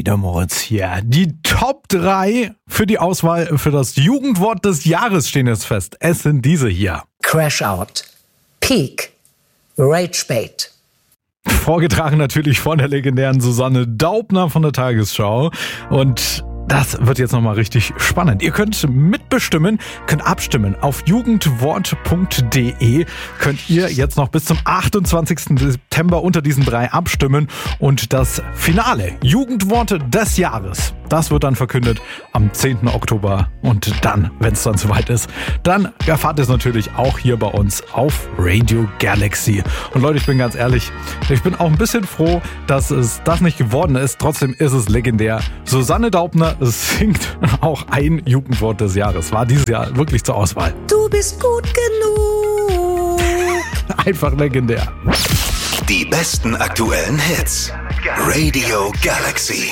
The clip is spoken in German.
der Moritz hier. Die Top 3 für die Auswahl für das Jugendwort des Jahres stehen jetzt fest. Es sind diese hier. Crash Out, Peak, Ragebait. Vorgetragen natürlich von der legendären Susanne Daubner von der Tagesschau. Und das wird jetzt nochmal richtig spannend. Ihr könnt mitbestimmen, könnt abstimmen. Auf jugendwort.de könnt ihr jetzt noch bis zum 28. September unter diesen 3 abstimmen. Und das Finale, Jugendwort des Jahres, das wird dann verkündet am 10. Oktober. Und dann, wenn es dann soweit ist, dann erfahrt ihr es natürlich auch hier bei uns auf Radio Galaxy. Und Leute, ich bin ganz ehrlich, ich bin auch ein bisschen froh, dass es das nicht geworden ist. Trotzdem ist es legendär. Susanne Daubner singt auch ein Jugendwort des Jahres. War dieses Jahr wirklich zur Auswahl. Du bist gut genug. Einfach legendär. Die besten aktuellen Hits. Radio Galaxy.